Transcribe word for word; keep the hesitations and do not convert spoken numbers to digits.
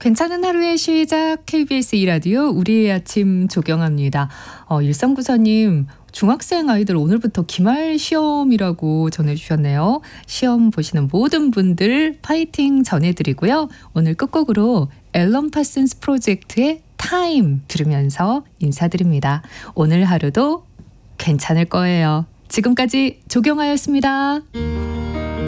괜찮은 하루의 시작 케이비에스 이 라디오 우리의 아침 조경합니다. 어, 일삼구사님 중학생 아이들 오늘부터 기말 시험이라고 전해주셨네요. 시험 보시는 모든 분들 파이팅 전해드리고요. 오늘 끝곡으로 앨런 파슨스 프로젝트의 타임 들으면서 인사드립니다. 오늘 하루도 괜찮을 거예요. 지금까지 조경아였습니다.